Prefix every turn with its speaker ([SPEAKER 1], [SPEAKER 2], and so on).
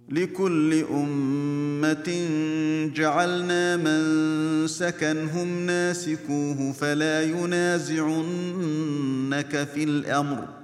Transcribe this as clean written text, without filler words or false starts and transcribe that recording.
[SPEAKER 1] لكل أمة جعلنا منسكا هم ناسكوه فلا ينازعنك في الأمر